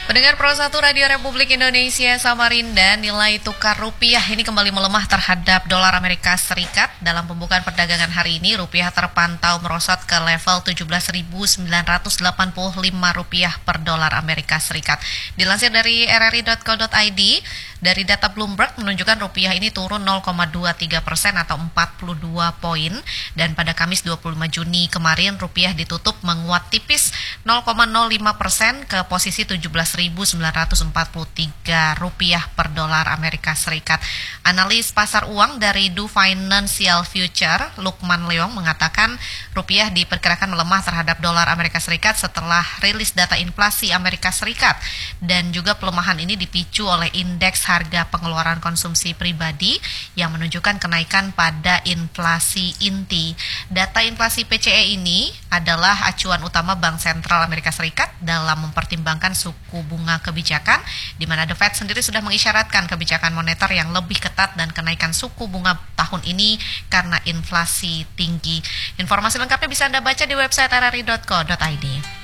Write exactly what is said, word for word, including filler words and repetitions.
Pendengar Pro satu Radio Republik Indonesia Samarinda, nilai tukar rupiah ini kembali melemah terhadap dolar Amerika Serikat. Dalam pembukaan perdagangan hari ini, rupiah terpantau merosot ke level tujuh belas ribu sembilan ratus delapan puluh lima rupiah per dolar Amerika Serikat. Dilansir dari r r i dot co dot i d, dari data Bloomberg menunjukkan rupiah ini turun nol koma dua tiga persen atau empat puluh dua poin. Dan pada Kamis dua puluh lima Juni kemarin, rupiah ditutup menguat tipis nol koma nol lima persen ke posisi tujuh belas ribu sembilan ratus empat puluh tiga rupiah per dolar Amerika Serikat. Analis pasar uang dari Du Financial Future, Lukman Leong, mengatakan rupiah diperkirakan melemah terhadap dolar Amerika Serikat setelah rilis data inflasi Amerika Serikat. Dan juga pelemahan ini dipicu oleh indeks harga pengeluaran konsumsi pribadi yang menunjukkan kenaikan pada inflasi inti. Data inflasi P C E ini adalah acuan utama Bank Sentral Amerika Serikat dalam mempertimbangkan suku bunga kebijakan, di mana The Fed sendiri sudah mengisyaratkan kebijakan moneter yang lebih ketat dan kenaikan suku bunga tahun ini karena inflasi tinggi. Informasi lengkapnya bisa Anda baca di website r r i dot co dot i d.